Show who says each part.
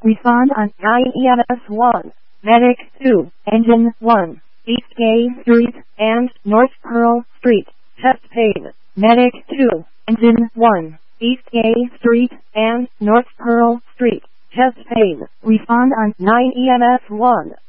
Speaker 1: Respond on 9 EMS 1. Medic 2, Engine 1, East Gay Street and North Pearl Street, chest pain. Medic 2, Engine 1, East Gay Street and North Pearl Street, chest pain. Respond on 9 EMS 1.